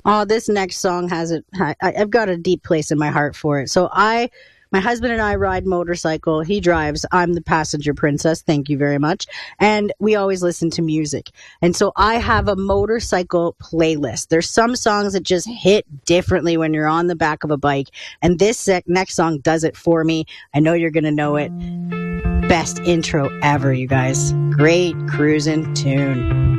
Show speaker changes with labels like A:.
A: Oh, this next song has it. I've got a deep place in my heart for it. So my husband and I ride motorcycle. He drives. I'm the passenger princess. Thank you very much. And we always listen to music. And so I have a motorcycle playlist. There's some songs that just hit differently when you're on the back of a bike. And this next song does it for me. I know you're going to know it. Best intro ever, you guys. Great cruising tune.